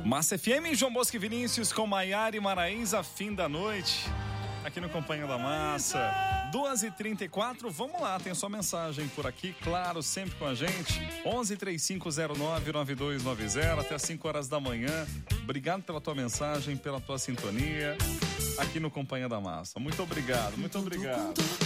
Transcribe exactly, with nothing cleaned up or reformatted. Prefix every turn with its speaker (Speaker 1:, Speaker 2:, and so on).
Speaker 1: Massa F M, João Bosco e Vinícius com Maiara e Maraíza, fim da noite, aqui no Companhia da Massa, duas e trinta e quatro, vamos lá, tem sua mensagem por aqui, claro, sempre com a gente, onze, três cinco zero nove, nove dois nove zero, até cinco horas da manhã, obrigado pela tua mensagem, pela tua sintonia, aqui no Companhia da Massa, muito obrigado, muito obrigado.